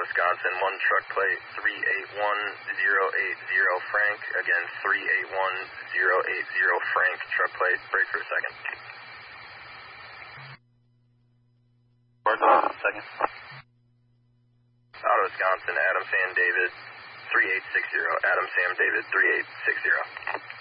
Wisconsin, 1 truck plate 381080 Frank, again 381080 Frank, truck plate, break for a second. Second. Out of Wisconsin, Adam Sam David 3860, Adam Sam David 3860.